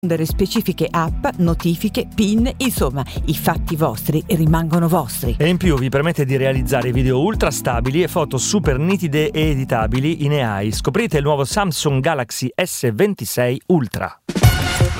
Specifiche app, notifiche, PIN, insomma, i fatti vostri rimangono vostri. E in più vi permette di realizzare video ultra stabili e foto super nitide e editabili in AI. Scoprite il nuovo Samsung Galaxy S26 Ultra.